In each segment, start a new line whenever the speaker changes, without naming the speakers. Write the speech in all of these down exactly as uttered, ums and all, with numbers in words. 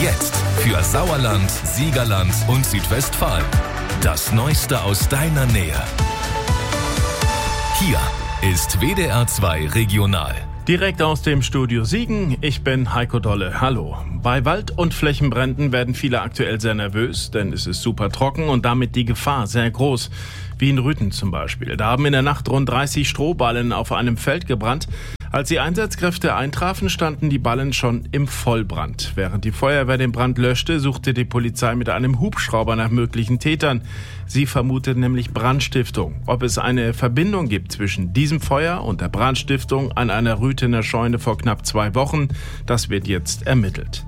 Jetzt für Sauerland, Siegerland und Südwestfalen. Das Neueste aus deiner Nähe. Hier ist W D R zwei Regional.
Direkt aus dem Studio Siegen, ich bin Heiko Dolle. Hallo. Bei Wald- und Flächenbränden werden viele aktuell sehr nervös, denn es ist super trocken und damit die Gefahr sehr groß. Wie in Rüthen zum Beispiel. Da haben in der Nacht rund dreißig Strohballen auf einem Feld gebrannt. Als die Einsatzkräfte eintrafen, standen die Ballen schon im Vollbrand. Während die Feuerwehr den Brand löschte, suchte die Polizei mit einem Hubschrauber nach möglichen Tätern. Sie vermutet nämlich Brandstiftung. Ob es eine Verbindung gibt zwischen diesem Feuer und der Brandstiftung an einer Rüthener Scheune vor knapp zwei Wochen, das wird jetzt ermittelt.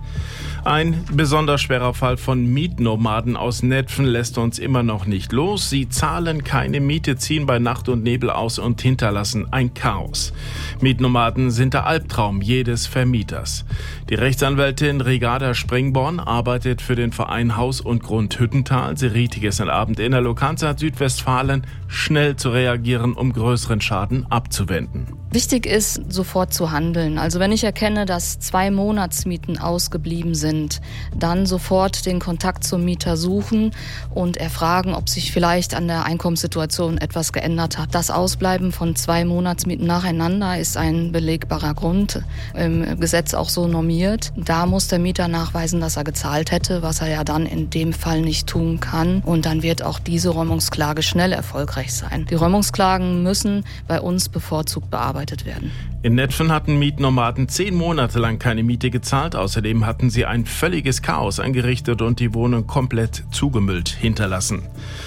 Ein besonders schwerer Fall von Mietnomaden aus Netphen lässt uns immer noch nicht los. Sie zahlen keine Miete, ziehen bei Nacht und Nebel aus und hinterlassen ein Chaos. Mietnomaden sind der Albtraum jedes Vermieters. Die Rechtsanwältin Rigarda Springborn arbeitet für den Verein Haus und Grund Hüttental. Sie riet gestern Abend in der Lokalzeit Südwestfalen, schnell zu reagieren, um größeren Schaden abzuwenden.
Wichtig ist, sofort zu handeln. Also wenn ich erkenne, dass zwei Monatsmieten ausgeblieben sind, dann sofort den Kontakt zum Mieter suchen und erfragen, ob sich vielleicht an der Einkommenssituation etwas geändert hat. Das Ausbleiben von zwei Monatsmieten nacheinander ist ein belegbarer Grund, im Gesetz auch so normiert. Da muss der Mieter nachweisen, dass er gezahlt hätte, was er ja dann in dem Fall nicht tun kann. Und dann wird auch diese Räumungsklage schnell erfolgreich sein. Die Räumungsklagen müssen bei uns bevorzugt bearbeitet werden.
In Netphen hatten Mietnomaden zehn Monate lang keine Miete gezahlt. Außerdem hatten sie ein völliges Chaos angerichtet und die Wohnung komplett zugemüllt hinterlassen.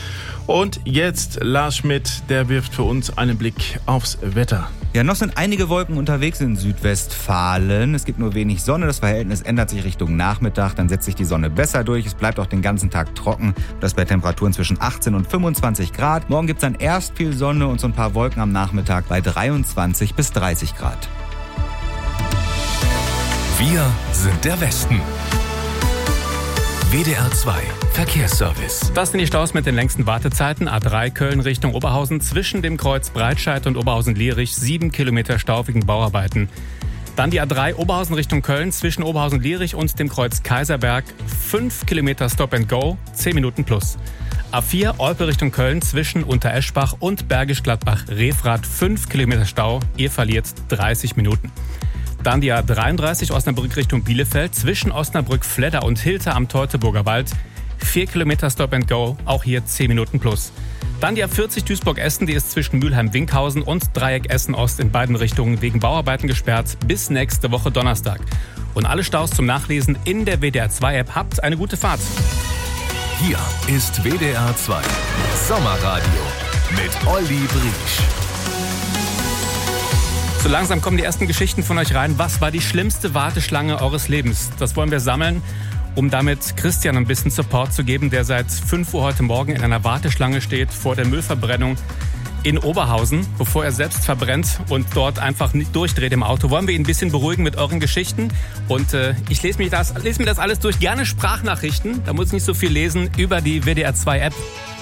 Und jetzt Lars Schmidt, der wirft für uns einen Blick aufs Wetter.
Ja, noch sind einige Wolken unterwegs in Südwestfalen. Es gibt nur wenig Sonne. Das Verhältnis ändert sich Richtung Nachmittag. Dann setzt sich die Sonne besser durch. Es bleibt auch den ganzen Tag trocken. Das bei Temperaturen zwischen achtzehn und fünfundzwanzig Grad. Morgen gibt es dann erst viel Sonne und so ein paar Wolken am Nachmittag bei dreiundzwanzig bis dreißig Grad.
Wir sind der Westen. W D R zwei Verkehrsservice.
Das sind die Staus mit den längsten Wartezeiten. A drei Köln Richtung Oberhausen zwischen dem Kreuz Breitscheid und Oberhausen-Lierich. Sieben Kilometer Stau wegen Bauarbeiten. Dann die A drei Oberhausen Richtung Köln zwischen Oberhausen-Lierich und dem Kreuz Kaiserberg. Fünf Kilometer Stop and Go, zehn Minuten plus. A vier Olpe Richtung Köln zwischen Untereschbach und Bergisch Gladbach-Refrath. Fünf Kilometer Stau, ihr verliert dreißig Minuten. Dann die A dreiunddreißig Osnabrück Richtung Bielefeld zwischen Osnabrück-Fledder und Hilter am Teutoburger Wald. Vier Kilometer Stop and Go, auch hier zehn Minuten plus. Dann die A vierzig Duisburg-Essen, die ist zwischen Mülheim-Winkhausen und Dreieck Essen-Ost in beiden Richtungen wegen Bauarbeiten gesperrt bis nächste Woche Donnerstag. Und alle Staus zum Nachlesen in der W D R zwei App. Habt eine gute Fahrt.
Hier ist W D R zwei Sommerradio mit Olli Briesch.
So langsam kommen die ersten Geschichten von euch rein. Was war die schlimmste Warteschlange eures Lebens? Das wollen wir sammeln, um damit Christian ein bisschen Support zu geben, der seit fünf Uhr heute Morgen in einer Warteschlange steht vor der Müllverbrennung in Oberhausen, bevor er selbst verbrennt und dort einfach nicht durchdreht im Auto. Wollen wir ihn ein bisschen beruhigen mit euren Geschichten? Und äh, ich lese, mich das, lese mir das alles durch. Gerne Sprachnachrichten, da muss ich nicht so viel lesen, über die W D R zwei App.